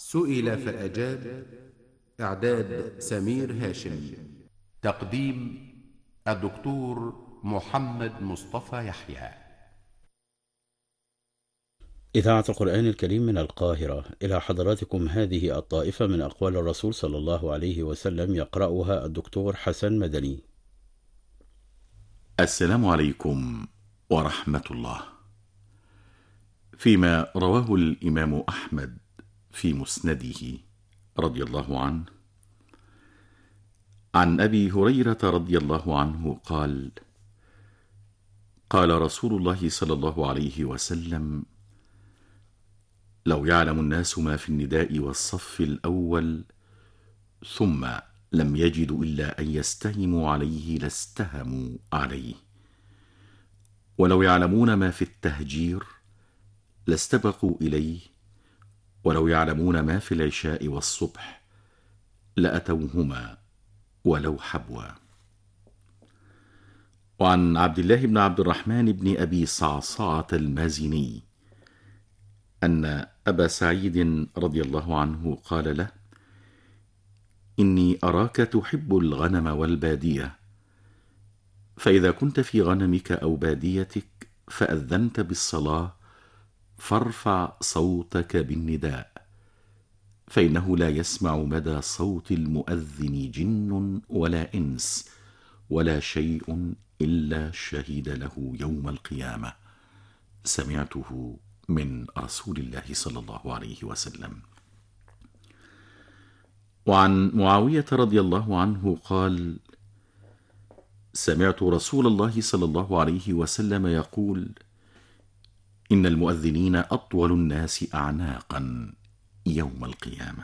سئل فأجاب. إعداد سمير هاشم. تقديم الدكتور محمد مصطفى يحيى. إذاعة القرآن الكريم من القاهرة إلى حضراتكم هذه الطائفة من أقوال الرسول صلى الله عليه وسلم، يقرأها الدكتور حسن مدني. السلام عليكم ورحمة الله. فيما رواه الإمام أحمد في مسنده رضي الله عنه عن أبي هريرة رضي الله عنه قال: قال رسول الله صلى الله عليه وسلم: لو يعلم الناس ما في النداء والصف الأول ثم لم يجدوا إلا أن يستهموا عليه لاستهموا عليه، ولو يعلمون ما في التهجير لاستبقوا إليه، ولو يعلمون ما في العشاء والصبح لأتوهما ولو حبوا. وعن عبد الله بن عبد الرحمن بن أبي صعصعة المازني أن أبا سعيد رضي الله عنه قال له: إني أراك تحب الغنم والبادية، فإذا كنت في غنمك أو باديتك فأذنت بالصلاة فارفع صوتك بالنداء، فإنه لا يسمع مدى صوت المؤذن جن ولا إنس ولا شيء إلا شهد له يوم القيامة. سمعته من رسول الله صلى الله عليه وسلم. وعن معاوية رضي الله عنه قال: سمعت رسول الله صلى الله عليه وسلم يقول: إن المؤذنين أطول الناس أعناقا يوم القيامة.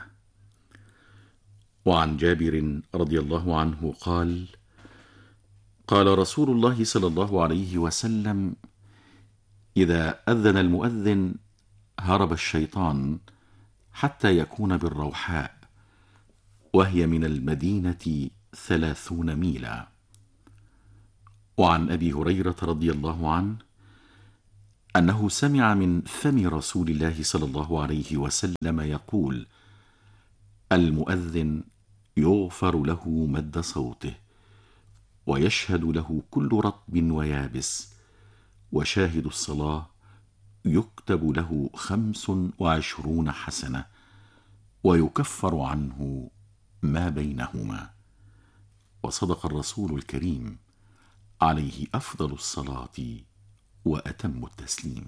وعن جابر رضي الله عنه قال: قال رسول الله صلى الله عليه وسلم: إذا أذن المؤذن هرب الشيطان حتى يكون بالروحاء، وهي من المدينة 30 ميلا. وعن أبي هريرة رضي الله عنه أنه سمع من فم رسول الله صلى الله عليه وسلم يقول: المؤذن يغفر له مد صوته، ويشهد له كل رطب ويابس، وشاهد الصلاة يكتب له 25 حسنة، ويكفر عنه ما بينهما. وصدق الرسول الكريم عليه أفضل الصلاة وأتم التسليم.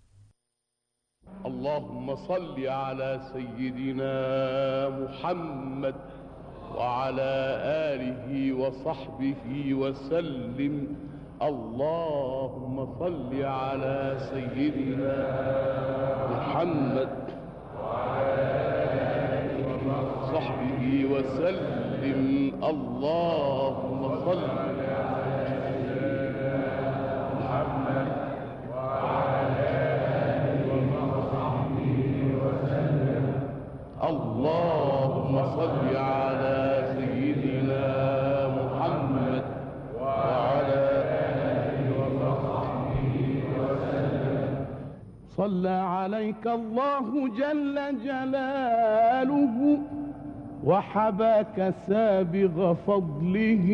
اللهم صل على سيدنا محمد وعلى آله وصحبه وسلم. اللهم صل على سيدنا محمد وعلى آله وصحبه وسلم. اللهم صل على سيدنا محمد وعلى آله وصحبه وسلم. اللهم صل على سيدنا محمد وعلى آله وصحبه وسلم. صلى عليك الله جل جلاله، وحباك سابغ فضله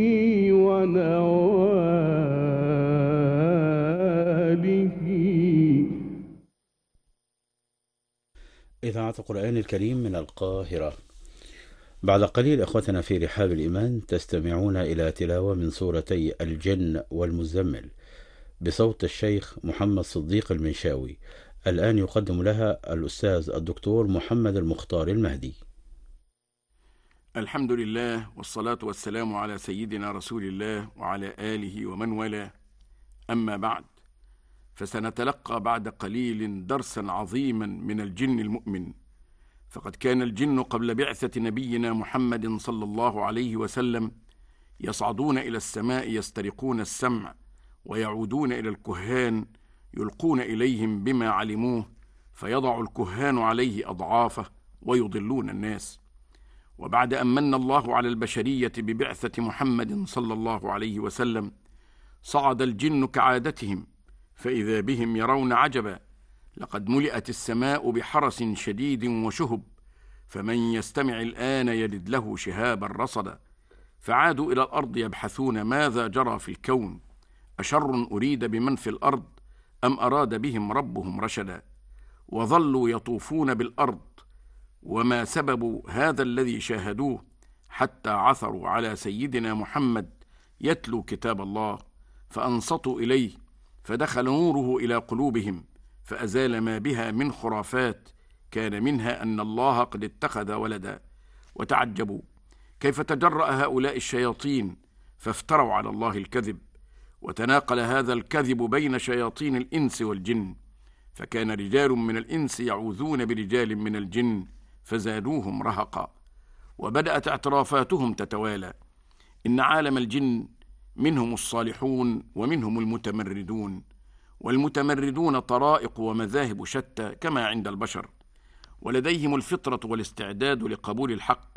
ونواله. إذاعة القرآن الكريم من القاهرة. بعد قليل أخوتنا في رحاب الإيمان تستمعون إلى تلاوة من سورتي الجن والمزمل بصوت الشيخ محمد صديق المنشاوي. الآن يقدم لها الأستاذ الدكتور محمد المختار المهدي. الحمد لله، والصلاة والسلام على سيدنا رسول الله وعلى آله ومن والاه. أما بعد، فسنتلقى بعد قليل درسا عظيما من الجن المؤمن. فقد كان الجن قبل بعثة نبينا محمد صلى الله عليه وسلم يصعدون إلى السماء يسترقون السمع، ويعودون إلى الكهان يلقون إليهم بما علموه، فيضع الكهان عليه أضعافه ويضلون الناس. وبعد أن من الله على البشرية ببعثة محمد صلى الله عليه وسلم، صعد الجن كعادتهم، فإذا بهم يرون عجبا، لقد ملئت السماء بحرس شديد وشهب، فمن يستمع الآن يجد له شهابا رصدا. فعادوا إلى الأرض يبحثون ماذا جرى في الكون، أشر أريد بمن في الأرض أم أراد بهم ربهم رشدا. وظلوا يطوفون بالأرض، وما سبب هذا الذي شاهدوه حتى عثروا على سيدنا محمد يتلو كتاب الله، فأنصتوا إليه، فدخل نوره إلى قلوبهم، فأزال ما بها من خرافات كان منها أن الله قد اتخذ ولدا. وتعجبوا كيف تجرأ هؤلاء الشياطين فافتروا على الله الكذب، وتناقل هذا الكذب بين شياطين الإنس والجن، فكان رجال من الإنس يعوذون برجال من الجن فزادوهم رهقا. وبدأت اعترافاتهم تتوالى، إن عالم الجن منهم الصالحون ومنهم المتمردون، والمتمردون طرائق ومذاهب شتى كما عند البشر، ولديهم الفطرة والاستعداد لقبول الحق،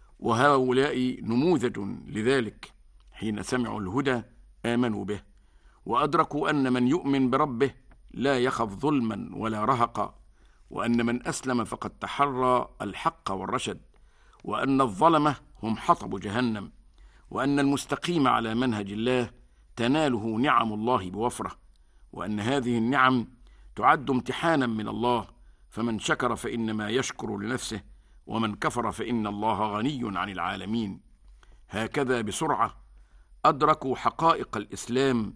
وهؤلاء نموذج لذلك. حين سمعوا الهدى آمنوا به، وأدركوا أن من يؤمن بربه لا يخف ظلما ولا رهقا، وأن من أسلم فقد تحرى الحق والرشد، وأن الظلمة هم حطب جهنم، وأن المستقيم على منهج الله تناله نعم الله بوفرة، وأن هذه النعم تعد امتحانا من الله، فمن شكر فإنما يشكر لنفسه، ومن كفر فإن الله غني عن العالمين. هكذا بسرعة أدركوا حقائق الإسلام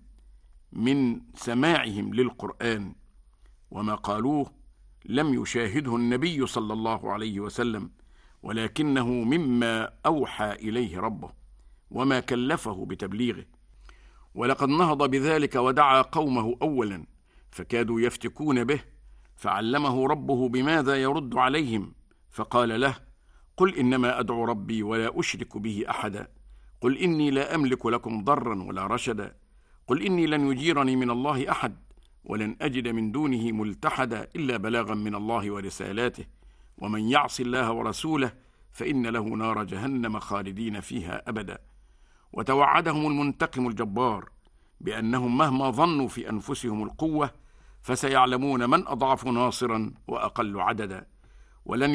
من سماعهم للقرآن، وما قالوه لم يشاهده النبي صلى الله عليه وسلم، ولكنه مما أوحى إليه ربه وما كلفه بتبليغه. ولقد نهض بذلك ودعا قومه أولا، فكادوا يفتكون به، فعلمه ربه بماذا يرد عليهم، فقال له: قل إنما أدعو ربي ولا أشرك به أحدا، قل إني لا أملك لكم ضرا ولا رشدا، قل إني لن يجيرني من الله أحد، ولن أجد من دونه ملتحدا إلا بلاغا من الله ورسالاته، ومن يعص الله ورسوله فإن له نار جهنم خالدين فيها أبدا. وتوعدهم المنتقم الجبار بأنهم مهما ظنوا في أنفسهم القوة فسيعلمون من أضعف ناصرا وأقل عددا، ولن